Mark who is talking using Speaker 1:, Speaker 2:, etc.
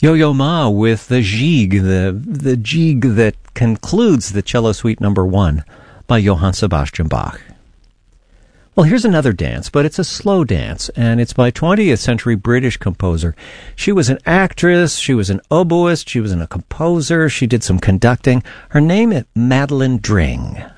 Speaker 1: Yo-Yo Ma with the Gigue, the Gigue that concludes the Cello Suite No. 1 by Johann Sebastian Bach. Well, here's another dance, but it's a slow dance, and it's by 20th century British composer. She was an actress, she was an oboist, she was a composer, she did some conducting. Her name is Madeleine Dring.